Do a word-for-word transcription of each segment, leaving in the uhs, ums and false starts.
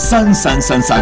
三三三三。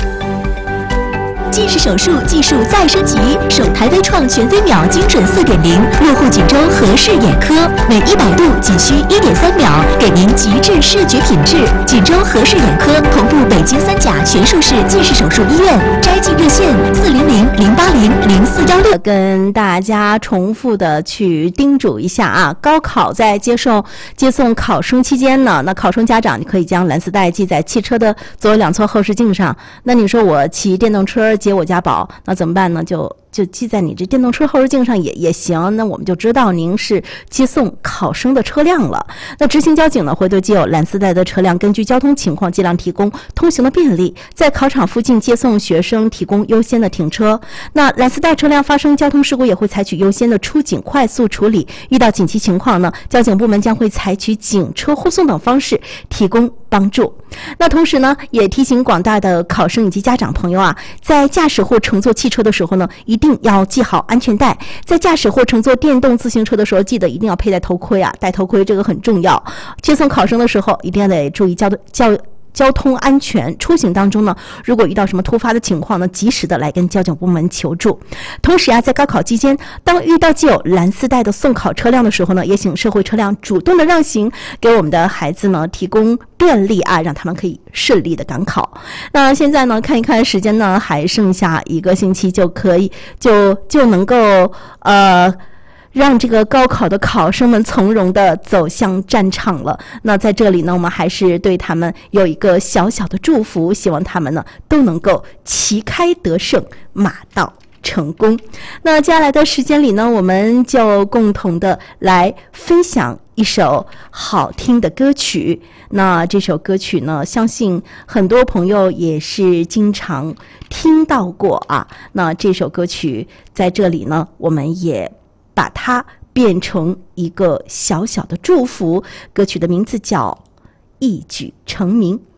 近视手术技术再升级，首台微创全飞秒精准 四点零 落户锦州和氏眼科，每一百度仅需 一点三秒，给您极致视觉品质。锦州和氏眼科同步北京三甲全术式近视手术医院，摘镜热线四零零零八零零四幺六。 跟大家重复的去叮嘱一下啊，高考在接受接送考生期间呢，那考生家长你可以将蓝丝带系在汽车的左右两侧后视镜上。那你说我骑电动车接我家宝，那怎么办呢？就就系在你这电动车后视镜上也也行。那我们就知道您是接送考生的车辆了。那执行交警呢，会对系有蓝丝带的车辆根据交通情况尽量提供通行的便利，在考场附近接送学生提供优先的停车。那蓝丝带车辆发生交通事故也会采取优先的出警快速处理，遇到紧急情况呢，交警部门将会采取警车护送等方式提供帮助。那同时呢，也提醒广大的考生以及家长朋友啊，在驾驶或乘坐汽车的时候呢，一定要系好安全带。在驾驶或乘坐电动自行车的时候，记得一定要佩戴头盔啊，戴头盔这个很重要。接送考生的时候，一定要得注意交通交交通安全。出行当中呢，如果遇到什么突发的情况呢，及时的来跟交警部门求助。同时啊，在高考期间，当遇到系有蓝丝带的送考车辆的时候呢，也请社会车辆主动的让行，给我们的孩子呢提供便利啊，让他们可以顺利的赶考。那现在呢，看一看时间呢，还剩下一个星期就可以就就能够呃。让这个高考的考生们从容地走向战场了。那在这里呢，我们还是对他们有一个小小的祝福，希望他们呢都能够旗开得胜，马到成功。那接下来的时间里呢，我们就共同的来分享一首好听的歌曲。那这首歌曲呢，相信很多朋友也是经常听到过啊。那这首歌曲在这里呢，我们也把它变成一个小小的祝福。歌曲的名字叫《一举成名》。